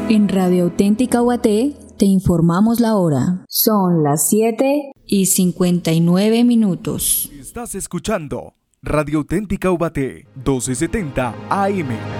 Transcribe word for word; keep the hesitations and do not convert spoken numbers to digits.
En Radio Auténtica Ubaté te informamos la hora. Son las siete y cincuenta y nueve minutos. Estás escuchando Radio Auténtica Ubaté, doce setenta A M.